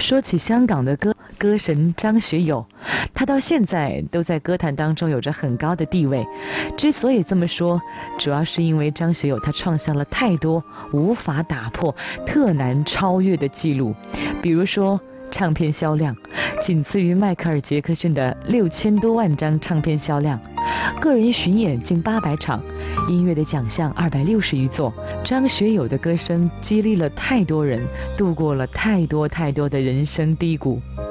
说起香港的歌神张学友，他到现在都在歌坛当中有着很高的地位。之所以这么说，主要是因为张学友他创下了太多无法打破、特难超越的记录，比如说唱片销量仅次于迈克尔·杰克逊的6000多万张唱片销量，个人巡演近800场，音乐的奖项260余座。张学友的歌声激励了太多人，度过了太多的人生低谷。